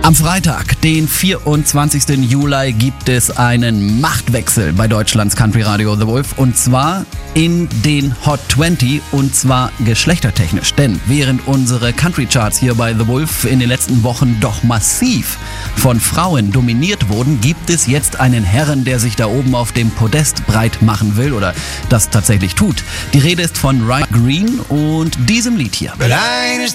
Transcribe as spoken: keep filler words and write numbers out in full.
Am Freitag, den vierundzwanzigsten Juli, gibt es einen Machtwechsel bei Deutschlands Country Radio The Wolf, und zwar in den Hot zwanzig, und zwar geschlechtertechnisch. Denn während unsere Country Charts hier bei The Wolf in den letzten Wochen doch massiv von Frauen dominiert wurden, gibt es jetzt einen Herren, der sich da oben auf dem Podest breit machen will oder das tatsächlich tut. Die Rede ist von Ryan Green und diesem Lied hier. But I